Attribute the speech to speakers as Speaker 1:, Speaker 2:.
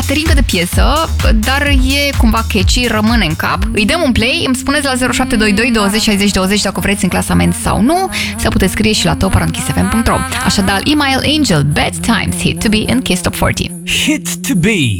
Speaker 1: teringă de piesă, dar e cumva catchy, rămâne în cap. Îi dăm un play, îmi spuneți la 0722 20 60 20 dacă vreți în clasament sau nu, sau puteți scrie și la top@kissfm.ro. Așadar, Email Angel, Bad Times, Hit to Be in Kiss Top 40.
Speaker 2: Hit to Be.